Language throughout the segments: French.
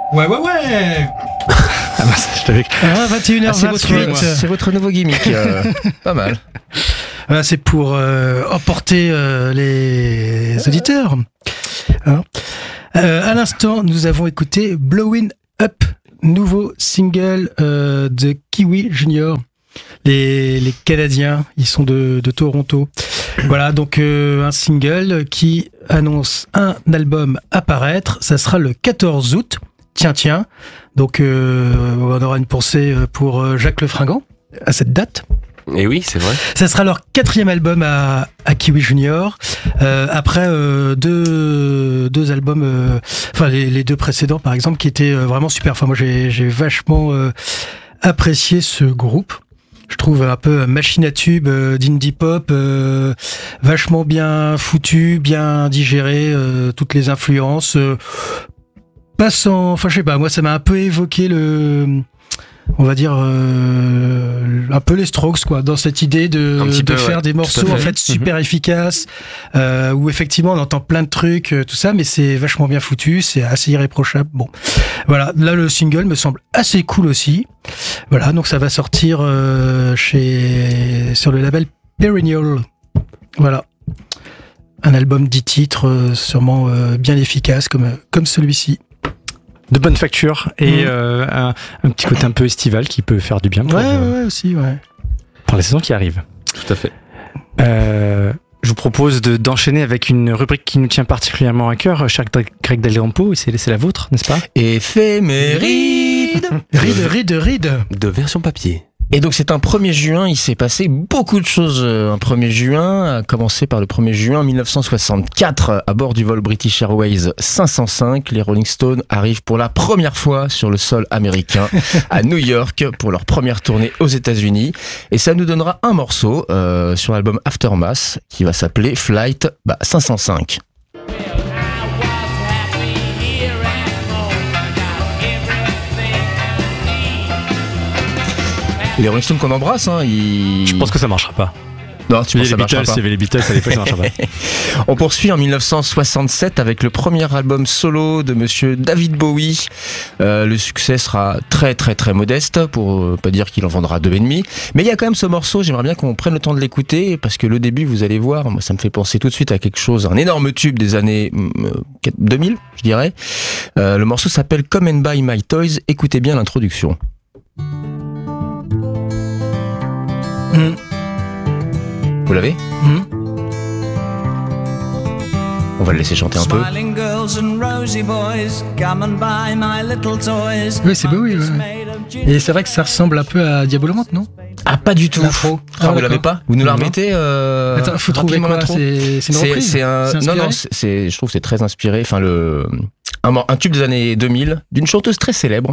Ouais. Ah mince, je t'avais... 21h28. C'est votre nouveau gimmick. Pas mal. Voilà, c'est pour emporter les auditeurs. Hein. À l'instant, nous avons écouté Blowing Up, nouveau single de Kiwi Junior. Les Canadiens, ils sont de Toronto. Voilà, donc un single qui annonce un album à paraître. Ça sera le 14 août. Tiens. Donc on aura une pensée pour Jacques Lefringant à cette date. Et oui, c'est vrai. Ça sera leur 4e album à Kiwi Junior. Après deux albums, enfin les 2 précédents par exemple, qui étaient vraiment super. Enfin moi j'ai vachement apprécié ce groupe. Je trouve un peu machine à tube d'indie pop, vachement bien foutu, bien digéré, toutes les influences. Pas sans, enfin je sais pas, moi ça m'a un peu évoqué on va dire un peu les Strokes quoi, dans cette idée de faire des morceaux en fait super efficaces, où effectivement on entend plein de trucs, tout ça, mais c'est vachement bien foutu, c'est assez irréprochable. Bon, voilà, là le single me semble assez cool aussi. Voilà, donc ça va sortir sur le label Perennial. Voilà, un album 10 titres, sûrement bien efficace comme celui-ci. De bonne facture et un petit côté un peu estival qui peut faire du bien aussi, ouais. Pour la saison qui arrive. Tout à fait. Je vous propose d'enchaîner avec une rubrique qui nous tient particulièrement à cœur, cher Greg Del Campo, et c'est la vôtre, n'est-ce pas ? Éphéméride. Ride. De version papier. Et donc c'est un 1er juin, il s'est passé beaucoup de choses un 1er juin, à commencer par le 1er juin 1964, à bord du vol British Airways 505, les Rolling Stones arrivent pour la première fois sur le sol américain, à New York, pour leur première tournée aux États-Unis, et ça nous donnera un morceau sur l'album Aftermath, qui va s'appeler Flight 505. Les Rolling Stones qu'on embrasse, hein, Je pense que ça marchera pas. Non, tu penses que ça marchera pas. Il y avait les Beatles à l'époque, ça marchera pas. On poursuit en 1967 avec le premier album solo de monsieur David Bowie. Le succès sera très très très modeste, pour pas dire qu'il en vendra 2,5. Mais il y a quand même ce morceau, j'aimerais bien qu'on prenne le temps de l'écouter, parce que le début, vous allez voir, moi ça me fait penser tout de suite à quelque chose, un énorme tube des années 2000, je dirais. Le morceau s'appelle Come and Buy My Toys. Écoutez bien l'introduction. Vous l'avez ? On va le laisser chanter un peu. Oui, c'est beau, oui. Et c'est vrai que ça ressemble un peu à Diabolomante, non ? Ah, pas du tout. L'intro. Vous l'avez pas ? Vous nous la remettez Attends, faut trouver quoi ? C'est une reprise ? Non, je trouve que c'est très inspiré. Enfin, un tube des années 2000 d'une chanteuse très célèbre.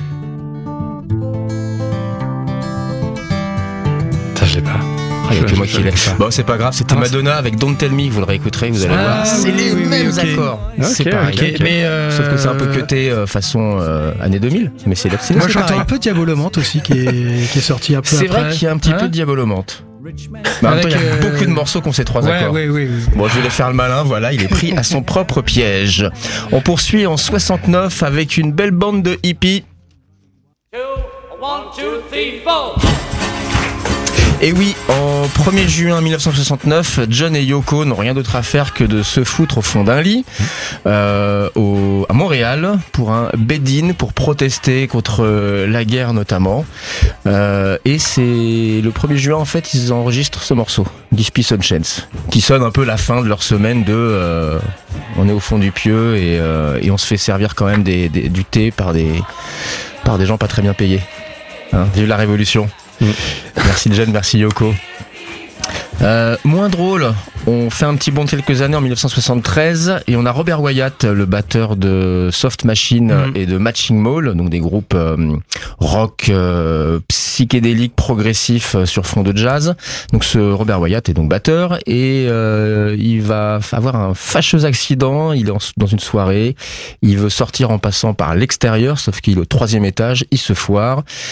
Ça, je l'ai pas. Il n'y a que moi qui l'ai. Bon, c'est pas grave, c'était Madonna avec Don't Tell Me, vous le réécouterez, vous allez voir. C'est les mêmes accords. C'est pareil. Mais sauf que c'est un peu cuté façon années 2000. Mais c'est moi, j'entends un peu Diabolomante aussi qui est sorti un peu après. C'est vrai qu'il y a un petit peu de Diabolomante. Mais en même temps, il y a beaucoup de morceaux qui ont ces 3 accords. Oui. Bon, je vais faire le malin, voilà, il est pris à son propre piège. On poursuit en 69 avec une belle bande de hippies. 1, 2, 3, 4. Et oui, en 1er juin 1969, John et Yoko n'ont rien d'autre à faire que de se foutre au fond d'un lit à Montréal pour un bed-in, pour protester contre la guerre notamment. Et c'est le 1er juin, en fait, ils enregistrent ce morceau, Give Peace a Chance, qui sonne un peu la fin de leur semaine de on est au fond du pieu et on se fait servir quand même du thé par des gens pas très bien payés. Hein, vive la révolution. Merci John, merci Yoko. Moins drôle, on fait un petit bond de quelques années en 1973 et on a Robert Wyatt, le batteur de Soft Machine et de Matching Mall, donc des groupes rock psychédéliques progressifs sur fond de jazz. Donc ce Robert Wyatt est donc batteur et il va avoir un fâcheux accident. Il est dans une soirée, il veut sortir en passant par l'extérieur, sauf qu'il est au 3e étage, il se foire.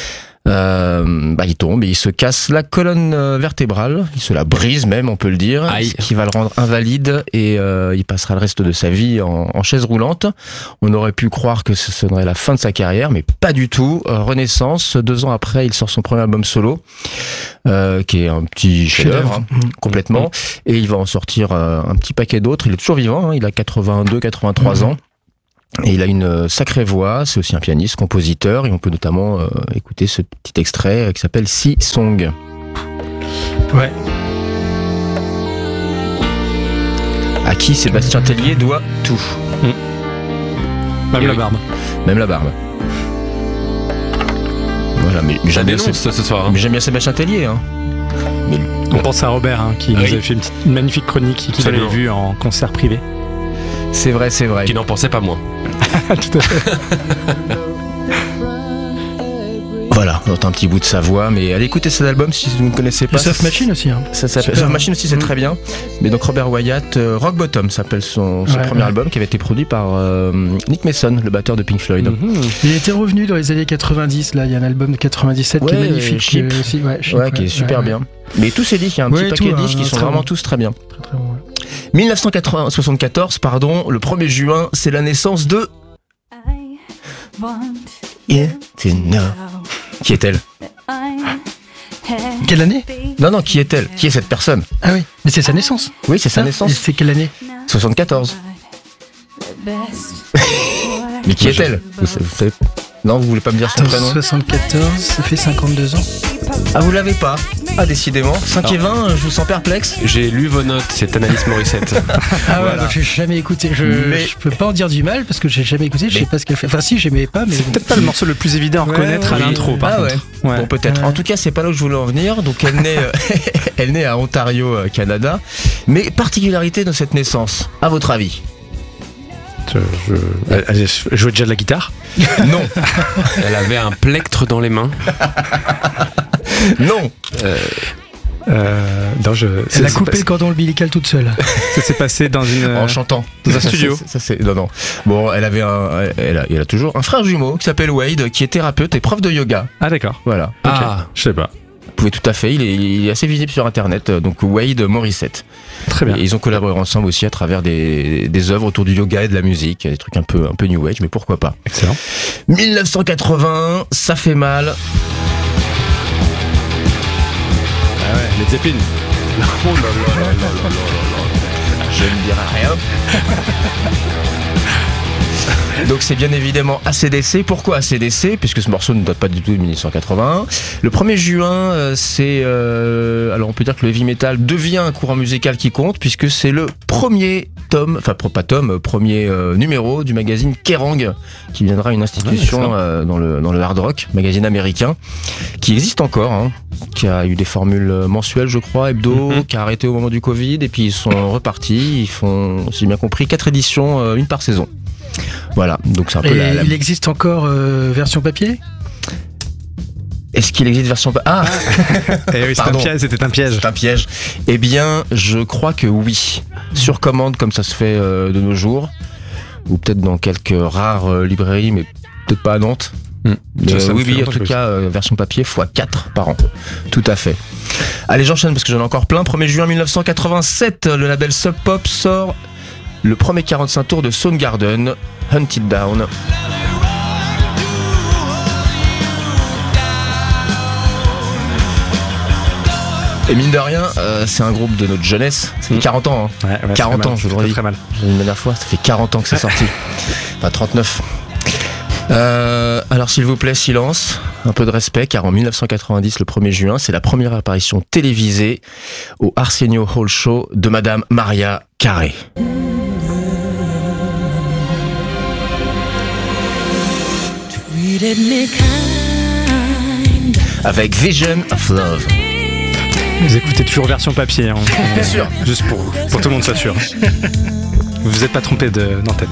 Il tombe et il se casse la colonne vertébrale, il se la brise même, on peut le dire, Aïe. ce qui va le rendre invalide et il passera le reste de sa vie en chaise roulante. On aurait pu croire que ce serait la fin de sa carrière, mais pas du tout. Renaissance, 2 ans après, il sort son premier album solo, qui est un petit chef-d'œuvre, complètement, et il va en sortir un petit paquet d'autres. Il est toujours vivant, il a 82-83 ans. Et il a une sacrée voix, c'est aussi un pianiste, compositeur, et on peut notamment écouter ce petit extrait qui s'appelle Sea Song. Ouais. À qui Sébastien Tellier doit tout. Même Et la oui. barbe. Même la barbe. Voilà, mais Ça j'aime bien, dénonce ce soir. mais j'aime bien Sébastien Tellier. Hein. On pense à Robert qui nous Oui. avait fait une magnifique chronique qu'il avait Absolument. vue en concert privé. C'est vrai, c'est vrai. Qui n'en pensait pas moins. Tout à fait. Voilà, on entend un petit bout de sa voix, mais allez écouter cet album si vous ne connaissez pas. Le Soft Machine aussi. Hein. Ça s'appelle Super. Soft Machine aussi, c'est très bien. Mais donc Robert Wyatt, Rock Bottom s'appelle son Ouais, premier ouais. album qui avait été produit par Nick Mason, le batteur de Pink Floyd. Il était revenu dans les années 90, là, il y a un album de 97 qui est Ouais, magnifique. Chip. Aussi, Chip, Ouais, qui est super ouais. bien. Mais tous ces disques, il y a un Ouais, petit paquet tout, de disques un qui sont très vraiment bon. tous très bien. Très, très bon, ouais. 1974, le 1er juin, c'est la naissance de I want Yeah to Know. Qui est-elle? Quelle année? Non, qui est-elle? Qui est cette personne? Ah oui, mais c'est sa naissance. Oui, c'est sa Ah, et naissance. c'est quelle année? 74. Mais qui est-elle? Vous savez? Non, vous voulez pas me dire son prénom? 74, ça fait 52 ans. Ah, vous l'avez pas? Ah, décidément. 5 et 20, je vous sens perplexe. J'ai lu vos notes, c'est Annalise Morissette. Ah ouais, Voilà. donc j'ai jamais écouté. Mais- Je peux pas en dire du mal parce que j'ai jamais écouté, je sais pas ce qu'elle fait. Enfin si, j'aimais pas, mais... C'est peut-être pas le morceau le plus évident à Ouais, reconnaître à ouais, l'intro, par Ah contre. Ouais. Bon, peut-être. Ouais. En tout cas, c'est pas là où je voulais en venir. Donc, elle naît, elle naît à Ontario, Canada. Mais particularité de cette naissance, à votre avis? Elle jouait déjà de la guitare. Non, Elle avait un plectre dans les mains. non. Non, Elle a coupé le cordon ombilical toute seule. Ça s'est passé dans En chantant. dans un studio. Ça, c'est... Non. Bon, elle avait elle a toujours un frère jumeau qui s'appelle Wade, qui est thérapeute et prof de yoga. Ah d'accord. Voilà. Ah, Je sais pas. Vous pouvez tout à fait. Il est assez visible sur Internet. Donc Wade Morissette. Très bien. Et ils ont collaboré ensemble aussi à travers des œuvres autour du yoga et de la musique, des trucs un peu new age, mais pourquoi pas. Excellent. 1980, ça fait mal. ah ouais, les Zeppelin. Oh là là là là là là là. Je ne dirai rien. Donc c'est bien évidemment AC/DC. Pourquoi AC/DC? Puisque ce morceau ne date pas du tout de 1981. Le 1er juin, alors on peut dire que le heavy metal devient un courant musical qui compte, puisque c'est le premier tome, enfin pas tome, premier numéro du magazine Kerrang, qui viendra une institution dans le hard rock, magazine américain, qui existe encore, hein, qui a eu des formules mensuelles, je crois, hebdo, qui a arrêté au moment du Covid, et puis ils sont repartis. Ils font, si j'ai bien compris, 4 éditions, une par saison. Voilà, donc c'est un peu Et il existe encore version papier? Est-ce qu'il existe version... Ah, Eh oui, Pardon. c'était un piège. c'est un piège. Eh bien, je crois que oui. Sur commande, comme ça se fait de nos jours, ou peut-être dans quelques rares librairies, mais peut-être pas à Nantes. Mais, Ça me fait oui, en longtemps tout que cas, version papier x4 par an. Tout à fait. Allez, j'enchaîne parce que j'en ai encore plein. 1er juin 1987, le label Sub Pop sort le premier 45 tours de Soundgarden, Hunted Down. Et mine de rien, c'est un groupe de notre jeunesse. Ça fait 40 ans, hein. Ouais, ouais, 40 ça fait ans, mal, je vous ça fait le très mal. J'ai dit une dernière fois, ça fait 40 ans que c'est sorti. Enfin 39. Alors s'il vous plaît, silence, un peu de respect, car en 1990, le 1er juin, c'est la première apparition télévisée au Arsenio Hall Show de Madame Maria Carey. Avec Vision of Love. Vous écoutez toujours version papier. Hein. Bien sûr. Juste pour que tout le monde soit sûr. Vous vous êtes pas trompé d'antenne.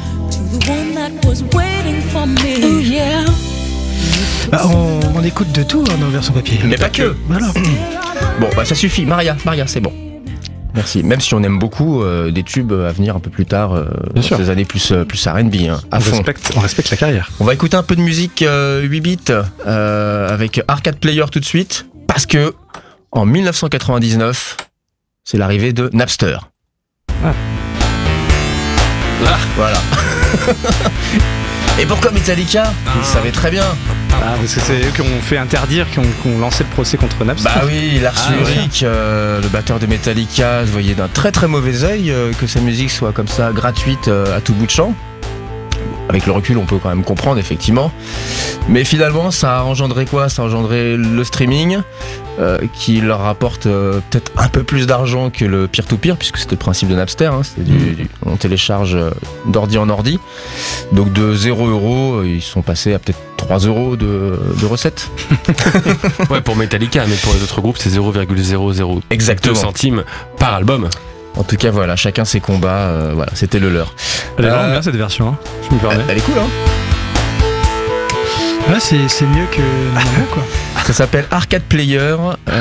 Bah, on écoute de tout hein, dans la version papier. Mais pas que. Voilà. Bon, bah ça suffit. Maria, c'est bon. Merci. Même si on aime beaucoup des tubes à venir un peu plus tard, dans sûr. ces années plus R&B, à On fond. respecte la carrière. On va écouter un peu de musique 8 bits avec Arcade Player tout de suite, parce que en 1999, c'est l'arrivée de Napster. Ah. Voilà. Et pourquoi Metallica? Vous le savez très bien. Parce que c'est eux qui ont fait interdire, qui ont lancé le procès contre Napster. Bah oui, Lars Ulrich, le batteur de Metallica, voyait d'un très très mauvais œil que sa musique soit comme ça gratuite à tout bout de champ. Avec le recul, on peut quand même comprendre, effectivement. Mais finalement, ça a engendré quoi? Ça a engendré le streaming, qui leur rapporte peut-être un peu plus d'argent que le peer-to-peer, puisque c'était le principe de Napster. C'était on télécharge d'ordi en ordi. Donc de 0€, ils sont passés à peut-être 3€ de recettes. Ouais, pour Metallica, mais pour les autres groupes, c'est 0,002 Exactement. centimes par album. En tout cas, voilà, chacun ses combats. Voilà, c'était le leur. Elle est vraiment bien cette version, hein. Je me permets. Elle est cool, hein? Ouais, c'est mieux que normalement, quoi. Ça s'appelle Arcade Player,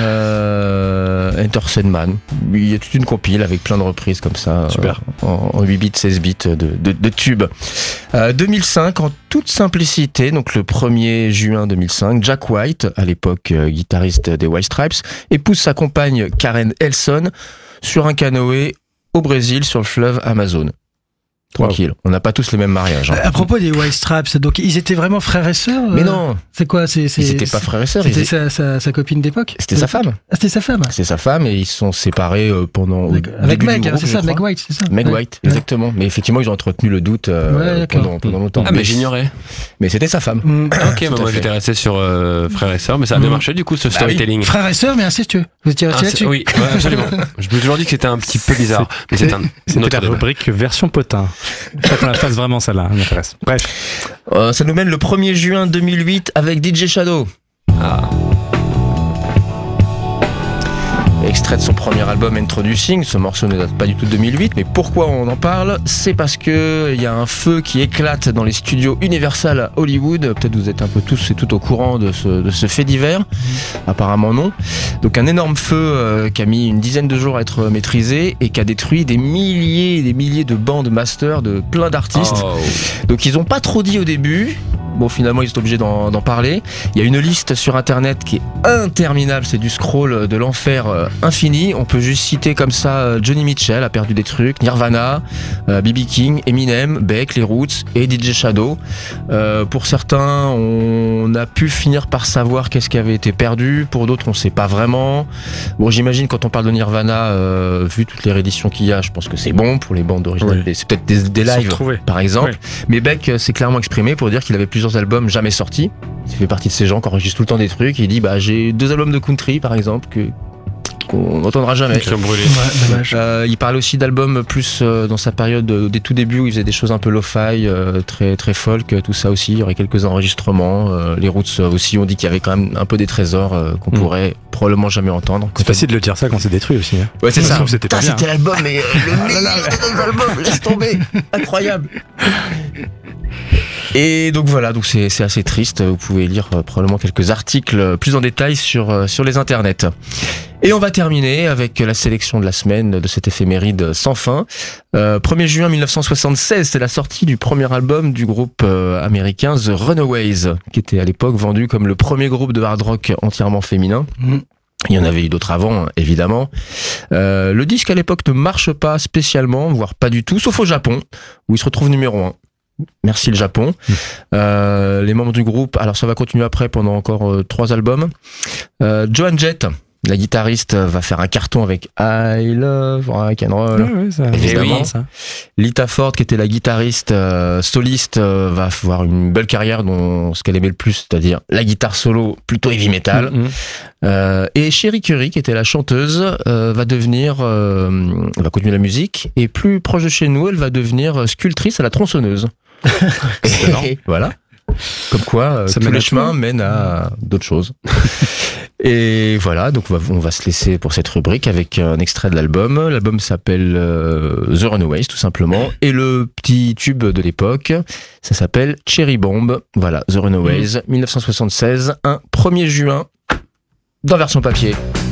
Enter Sandman. Il y a toute une compile avec plein de reprises comme ça. Super. En 8 bits, 16 bits de tubes. 2005, en toute simplicité, donc le 1er juin 2005, Jack White, à l'époque guitariste des White Stripes, épouse sa compagne Karen Elson sur un canoë au Brésil sur le fleuve Amazon. Tranquille, on n'a pas tous les mêmes mariages. À propos des White Stripes, donc ils étaient vraiment frères et sœurs? Mais non, C'est quoi? ils n'étaient pas frères et sœurs. C'était sa copine d'époque? C'était sa femme. Ah, c'était sa femme? C'est sa femme et ils se sont séparés pendant. Avec Meg, c'est ça, Meg White, c'est ça? Meg Ouais. White, exactement. Mais effectivement, ils ont entretenu le doute pendant longtemps. Ah, mais j'ignorais. Mais c'était sa femme. Ok, Tout à moi fait. j'étais resté sur frères et sœurs, mais ça a bien marché du coup ce Bah storytelling. Frères et sœurs, mais incestueux. Vous étiez restés là-dessus? Oui, ouais, absolument. Je me suis toujours dit que c'était un petit peu bizarre, mais c'est un C'était autre la débat. rubrique version potin. Faut qu'on la fasse vraiment celle-là, ça m'intéresse. Bref. Ça nous mène le 1er juin 2008 avec DJ Shadow. Extrait de son premier album Introducing. Ce morceau ne date pas du tout de 2008, mais pourquoi on en parle? C'est parce que il y a un feu qui éclate dans les studios Universal à Hollywood. Peut-être vous êtes un peu tous et toutes au courant de ce fait divers. Apparemment non. Donc un énorme feu qui a mis une dizaine de jours à être maîtrisé et qui a détruit des milliers et des milliers de bandes master de plein d'artistes. Oh. Donc ils ont pas trop dit au début. Bon, finalement, ils sont obligés d'en parler. Il y a une liste sur Internet qui est interminable. C'est du scroll de l'enfer infini. On peut juste citer comme ça Johnny Mitchell a perdu des trucs, Nirvana, B.B. King, Eminem, Beck, les Roots et DJ Shadow. Pour certains, on a pu finir par savoir qu'est-ce qui avait été perdu. Pour d'autres, on sait pas vraiment. Bon, j'imagine quand on parle de Nirvana, vu toutes les rééditions qu'il y a, je pense que c'est bon pour les bandes originales. Oui. C'est peut-être des Sans lives, retrouver. par exemple. Oui. Mais Beck s'est clairement exprimé pour dire qu'il avait plusieurs albums jamais sortis. Il fait partie de ces gens qui enregistrent tout le temps des trucs. Et il dit j'ai 2 albums de country par exemple qu'on n'entendra jamais. Qui ont brûlé. Ouais, dommage. Il parle aussi d'albums plus dans sa période des tout débuts où il faisait des choses un peu lo-fi, très très folk, tout ça aussi. Il y aurait quelques enregistrements. Les Roots aussi ont dit qu'il y avait quand même un peu des trésors qu'on pourrait probablement jamais entendre. C'est facile de le dire ça quand c'est détruit aussi. Hein. Ouais, c'est Je ça. trouve que c'était pas Putain, bien. c'était l'album, mais le meilleur des albums, laisse tomber. Incroyable. Et donc voilà, donc c'est assez triste. Vous pouvez lire probablement quelques articles plus en détail sur les internets. Et on va terminer avec la sélection de la semaine de cette éphéméride sans fin. 1er juin 1976, c'est la sortie du premier album du groupe américain The Runaways, qui était à l'époque vendu comme le premier groupe de hard rock entièrement féminin. Il y en avait eu d'autres avant, évidemment. Le disque à l'époque ne marche pas spécialement, voire pas du tout, sauf au Japon, où il se retrouve numéro 1. Merci le Japon. Les membres du groupe, alors ça va continuer après pendant encore 3 albums. Joan Jett, la guitariste, va faire un carton avec I Love Rock'n'Roll. Ouais, ça, Évidemment. oui, ça. Lita Ford, qui était la guitariste soliste, va avoir une belle carrière dans ce qu'elle aimait le plus, c'est-à-dire la guitare solo, plutôt heavy metal. Et Cherie Curry, qui était la chanteuse, va continuer la musique, et plus proche de chez nous, elle va devenir sculptrice à la tronçonneuse. Et voilà. Comme quoi, Ça tous mène les à chemins mènent à d'autres choses. Et voilà, donc on va se laisser pour cette rubrique avec un extrait de l'album. L'album s'appelle The Runaways, tout simplement. Et le petit tube de l'époque, ça s'appelle Cherry Bomb. Voilà, The Runaways, 1976, un 1er juin, dans version papier.